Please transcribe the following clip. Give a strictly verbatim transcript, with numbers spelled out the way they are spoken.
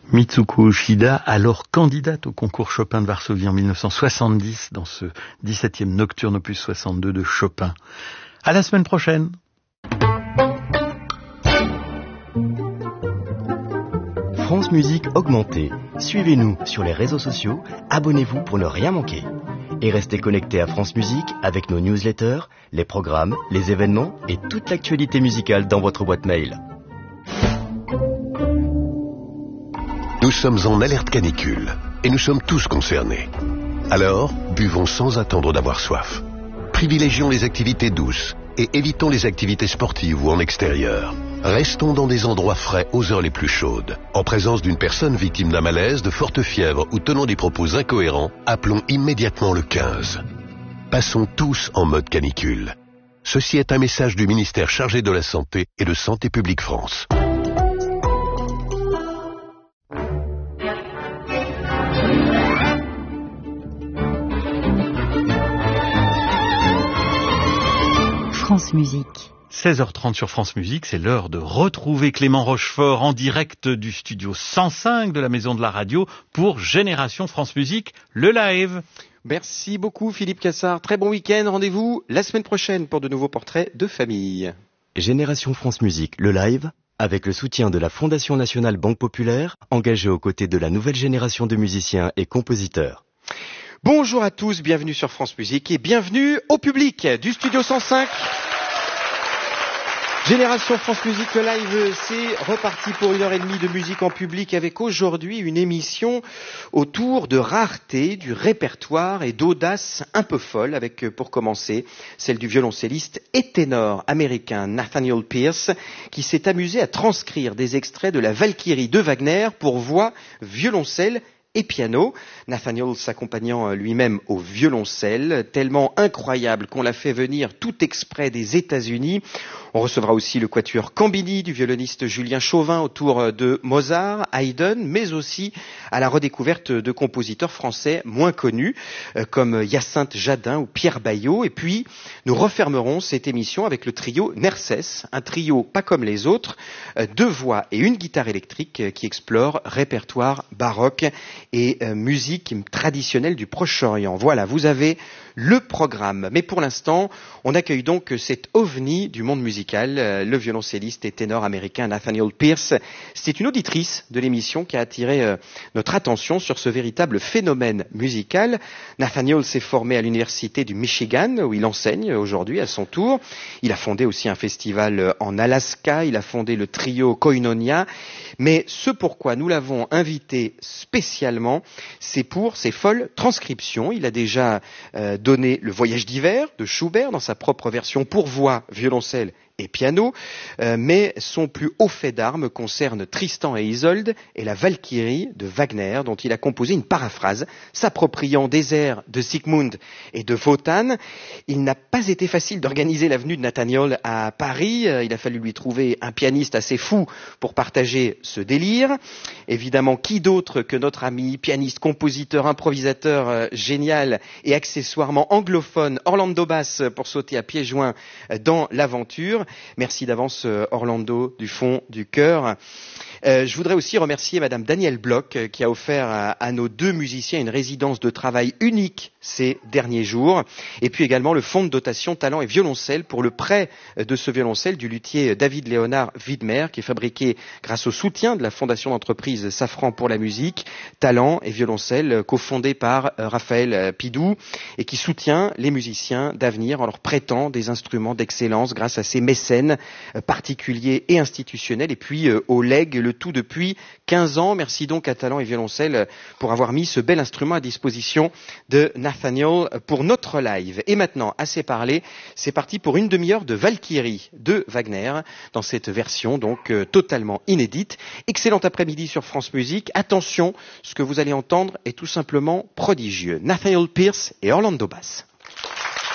Mitsuko Uchida, alors candidate au concours Chopin de Varsovie en mille neuf cent soixante-dix dans ce dix-septième nocturne opus soixante-deux de Chopin. À la semaine prochaine. France Musique augmentée. Suivez-nous sur les réseaux sociaux, abonnez-vous pour ne rien manquer. Et restez connectés à France Musique avec nos newsletters, les programmes, les événements et toute l'actualité musicale dans votre boîte mail. Nous sommes en alerte canicule et nous sommes tous concernés. Alors, buvons sans attendre d'avoir soif. Privilégions les activités douces et évitons les activités sportives ou en extérieur. Restons dans des endroits frais aux heures les plus chaudes. En présence d'une personne victime d'un malaise, de forte fièvre ou tenant des propos incohérents, appelons immédiatement le quinze. Passons tous en mode canicule. Ceci est un message du ministère chargé de la Santé et de Santé publique France. France Musique. seize heures trente sur France Musique, c'est l'heure de retrouver Clément Rochefort en direct du studio cent cinq de la Maison de la Radio pour Génération France Musique, le live. Merci beaucoup Philippe Cassard, très bon week-end, rendez-vous la semaine prochaine pour de nouveaux portraits de famille. Génération France Musique, le live, avec le soutien de la Fondation Nationale Banque Populaire, engagée aux côtés de la nouvelle génération de musiciens et compositeurs. Bonjour à tous, bienvenue sur France Musique et bienvenue au public du studio cent cinq. Génération France Musique, le live, c'est reparti pour une heure et demie de musique en public avec aujourd'hui une émission autour de rareté, du répertoire et d'audace un peu folle avec, pour commencer, celle du violoncelliste et ténor américain Nathaniel Pierce qui s'est amusé à transcrire des extraits de la Valkyrie de Wagner pour voix, violoncelle et piano, Nathaniel s'accompagnant lui-même au violoncelle, tellement incroyable qu'on l'a fait venir tout exprès des États-Unis. On recevra aussi le quatuor Cambini du violoniste Julien Chauvin autour de Mozart, Haydn, mais aussi à la redécouverte de compositeurs français moins connus, comme Hyacinthe Jadin ou Pierre Baillot. Et puis, nous refermerons cette émission avec le trio Nercès, un trio pas comme les autres, deux voix et une guitare électrique qui explore répertoire baroque et euh, musique traditionnelle du Proche-Orient. Voilà, vous avez le programme. Mais pour l'instant, on accueille donc cet ovni du monde musical, euh, le violoncelliste et ténor américain Nathaniel Pierce. C'est une auditrice de l'émission qui a attiré euh, notre attention sur ce véritable phénomène musical. Nathaniel s'est formé à l'université du Michigan, où il enseigne aujourd'hui à son tour. Il a fondé aussi un festival en Alaska, il a fondé le trio Koinonia. Mais ce pourquoi nous l'avons invité spécialement, c'est pour ses folles transcriptions. Il a déjà euh, donné Le Voyage d'hiver de Schubert dans sa propre version pour voix, violoncelle et piano, euh, mais son plus haut fait d'armes concerne Tristan et Isolde et la Valkyrie de Wagner, dont il a composé une paraphrase, s'appropriant des airs de Siegmund et de Wotan. Il n'a pas été facile d'organiser la venue de Nathaniel à Paris. Il a fallu lui trouver un pianiste assez fou pour partager ce délire. Évidemment, qui d'autre que notre ami, pianiste, compositeur, improvisateur euh, génial et accessoirement anglophone, Orlando Bass, pour sauter à pieds joints dans l'aventure. Merci d'avance Orlando du fond du cœur. Euh, je voudrais aussi remercier Madame Danielle Bloch euh, qui a offert à, à nos deux musiciens une résidence de travail unique ces derniers jours. Et puis également le fonds de dotation talent et violoncelle pour le prêt de ce violoncelle du luthier David Léonard Widmer qui est fabriqué grâce au soutien de la fondation d'entreprise Safran pour la musique, talent et violoncelle cofondé par euh, Raphaël Pidou et qui soutient les musiciens d'avenir en leur prêtant des instruments d'excellence grâce à ses mécènes euh, particuliers et institutionnels et puis euh, au legs le tout depuis quinze ans. Merci donc à Talent et Violoncelle pour avoir mis ce bel instrument à disposition de Nathaniel pour notre live. Et maintenant, assez parlé, c'est parti pour une demi-heure de Valkyrie de Wagner, dans cette version donc euh, totalement inédite. Excellent après-midi sur France Musique. Attention, ce que vous allez entendre est tout simplement prodigieux. Nathaniel Pierce et Orlando Bass.